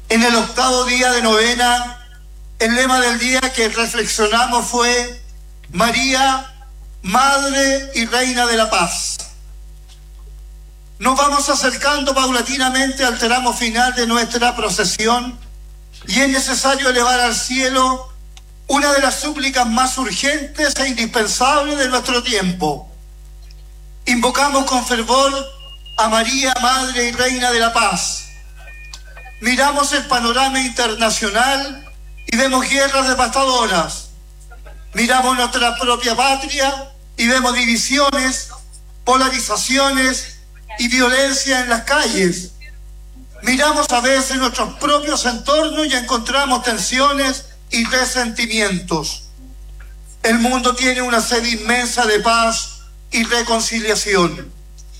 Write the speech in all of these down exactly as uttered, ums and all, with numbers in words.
En el octavo día de novena, el lema del día que reflexionamos fue María, Madre y Reina de la Paz. Nos vamos acercando paulatinamente al tramo final de nuestra procesión y es necesario elevar al cielo una de las súplicas más urgentes e indispensables de nuestro tiempo. Invocamos con fervor a María, Madre y Reina de la Paz. Miramos el panorama internacional y vemos guerras devastadoras. Miramos nuestra propia patria y vemos divisiones, polarizaciones y violencia en las calles. Miramos a veces nuestros propios entornos y encontramos tensiones y resentimientos. El mundo tiene una sed inmensa de paz y reconciliación.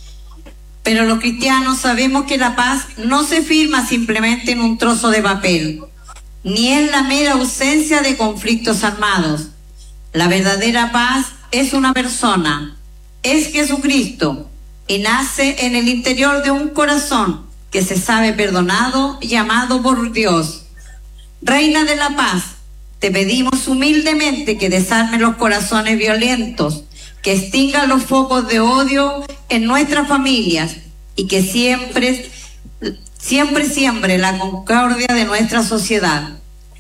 Pero los cristianos sabemos que la paz no se firma simplemente en un trozo de papel, ni en la mera ausencia de conflictos armados. La verdadera paz es una persona, es Jesucristo, y nace en el interior de un corazón que se sabe perdonado y amado por Dios. Reina de la Paz, te pedimos humildemente que desarme los corazones violentos, que extinga los focos de odio en nuestras familias y que siempre, siempre siembre la concordia de nuestra sociedad.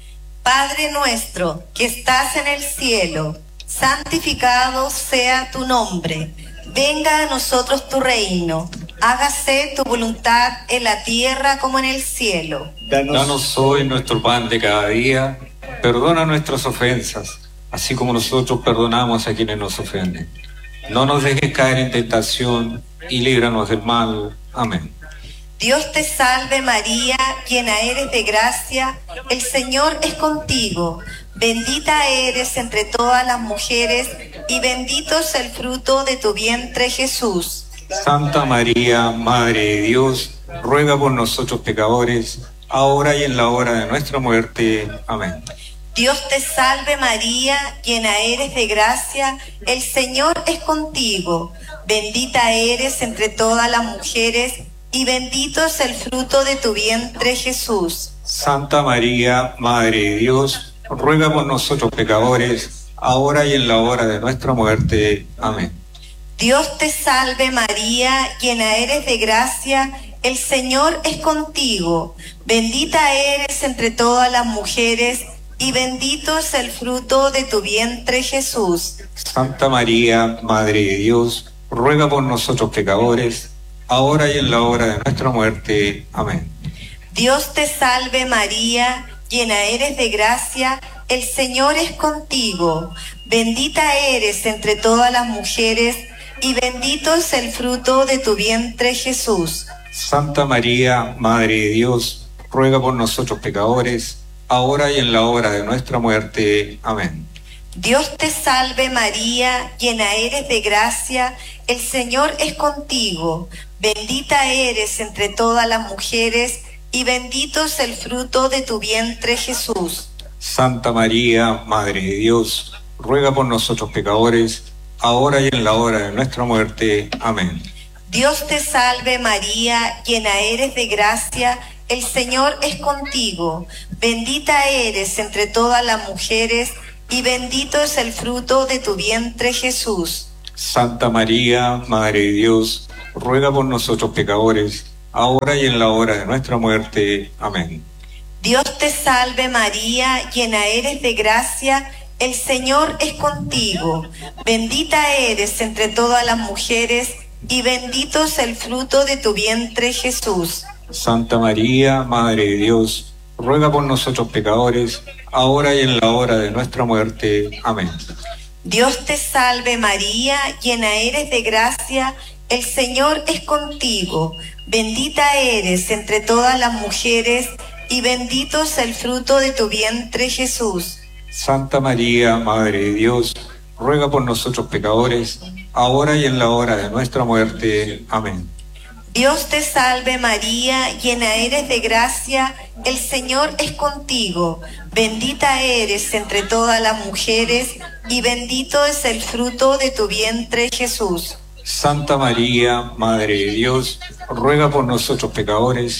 Padre nuestro que estás en el cielo, santificado sea tu nombre. Venga a nosotros tu reino. Hágase tu voluntad en la tierra como en el cielo. Danos, Danos hoy nuestro pan de cada día. Perdona nuestras ofensas, así como nosotros perdonamos a quienes nos ofenden. No nos dejes caer en tentación y líbranos del mal. Amén. Dios te salve María, llena eres de gracia, el Señor es contigo. Bendita eres entre todas las mujeres y bendito es el fruto de tu vientre, Jesús. Santa María, Madre de Dios, ruega por nosotros pecadores, ahora y en la hora de nuestra muerte. Amén. Dios te salve María, llena eres de gracia, el Señor es contigo. Bendita eres entre todas las mujeres y bendito es el fruto de tu vientre, Jesús. Santa María, Madre de Dios, ruega por nosotros pecadores, ahora y en la hora de nuestra muerte. Amén. Dios te salve María, llena eres de gracia, el Señor es contigo. Bendita eres entre todas las mujeres y bendito es el fruto de tu vientre, Jesús. Santa María, Madre de Dios, ruega por nosotros pecadores, ahora y en la hora de nuestra muerte. Amén. Dios te salve María, llena eres de gracia, el Señor es contigo. Bendita eres entre todas las mujeres y bendito es el fruto de tu vientre, Jesús. Santa María, Madre de Dios, ruega por nosotros pecadores, ahora y en la hora de nuestra muerte. Amén. Dios te salve María, llena eres de gracia, el Señor es contigo. Bendita eres entre todas las mujeres y bendito es el fruto de tu vientre, Jesús. Santa María, Madre de Dios, ruega por nosotros pecadores, ahora y en la hora de nuestra muerte. Amén. Dios te salve María, llena eres de gracia, el Señor es contigo. Bendita eres entre todas las mujeres y bendito es el fruto de tu vientre, Jesús. Santa María, Madre de Dios, ruega por nosotros pecadores, ahora y en la hora de nuestra muerte. Amén. Dios te salve María, llena eres de gracia, el Señor es contigo. Bendita eres entre todas las mujeres y bendito es el fruto de tu vientre, Jesús. Santa María, Madre de Dios, ruega por nosotros pecadores, ahora y en la hora de nuestra muerte. Amén. Dios te salve María, llena eres de gracia, el Señor es contigo. Bendita eres entre todas las mujeres y bendito es el fruto de tu vientre, Jesús. Santa María, Madre de Dios, ruega por nosotros pecadores, ahora y en la hora de nuestra muerte. Amén. Dios te salve María, llena eres de gracia, el Señor es contigo. Bendita eres entre todas las mujeres y bendito es el fruto de tu vientre, Jesús. Santa María, Madre de Dios, ruega por nosotros pecadores,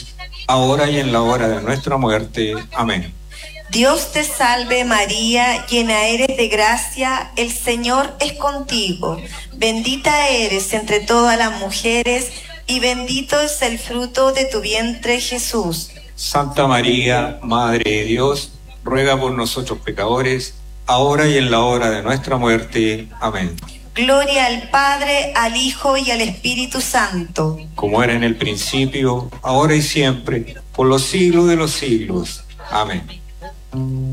ahora y en la hora de nuestra muerte. Amén. Dios te salve María, llena eres de gracia, el Señor es contigo. Bendita eres entre todas las mujeres, y bendito es el fruto de tu vientre, Jesús. Santa María, Madre de Dios, ruega por nosotros pecadores, ahora y en la hora de nuestra muerte. Amén. Gloria al Padre, al Hijo y al Espíritu Santo. Como era en el principio, ahora y siempre, por los siglos de los siglos. Amén.